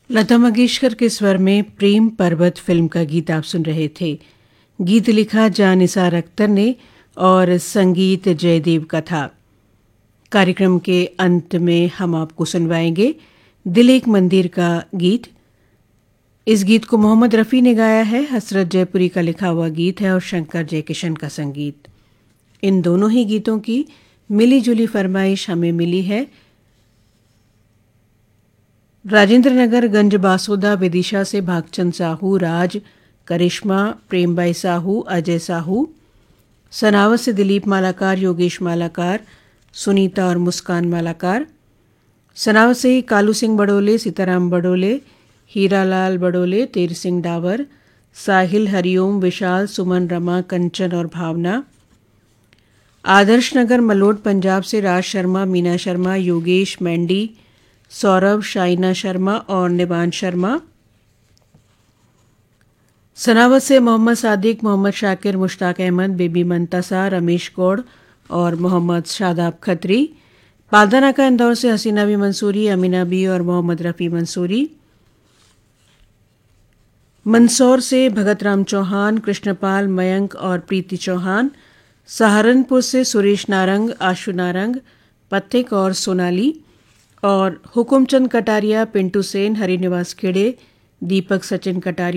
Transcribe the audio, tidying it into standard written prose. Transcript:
लता मंगेशकर के स्वर में प्रेम पर्वत फिल्म का गीत आप सुन रहे थे। गीत लिखा जान निसार अख्तर ने और संगीत जयदेव का था। कार्यक्रम के अंत में हम आपको सुनवाएंगे दिल एक मंदिर का गीत। इस गीत को मोहम्मद रफ़ी ने गाया है, हसरत जयपुरी का लिखा हुआ गीत है और शंकर जयकिशन का संगीत। इन दोनों ही गीतों की मिली जुली फरमाइश हमें मिली है राजेंद्र नगर गंज बासोदा विदिशा से भागचंद साहू, राज, करिश्मा, प्रेमबाई साहू, अजय साहू, सनावत से दिलीप मालाकार, योगेश मालाकार, सुनीता और मुस्कान मालाकार, सनावत से कालू सिंह बड़ोले, सीताराम बड़ोले, हीरालाल बड़ोले, तेर सिंह डावर, साहिल, हरिओम, विशाल, सुमन, रमा, कंचन और भावना, आदर्श नगर मलोट पंजाब से राज शर्मा, मीना शर्मा, योगेश, मैंडी, सौरभ, शाइना शर्मा और निवान शर्मा, सनावत से मोहम्मद सादिक, मोहम्मद शाकिर, मुश्ताक अहमद, बेबी मंतसा, रमेश गौड़ और मोहम्मद शादाब खत्री, पालदाना का इंदौर से हसीना बी मंसूरी, अमीना बी और मोहम्मद रफ़ी मंसूरी, मंदसौर से भगत राम चौहान, कृष्णपाल, मयंक और प्रीति चौहान, सहारनपुर से सुरेश नारंग, आशु नारंग, पथिक और सोनाली, और हुकुमचंद कटारिया, पिंटू सेन, हरिनिवास खेड़े, दीपक सचिन कटारिया,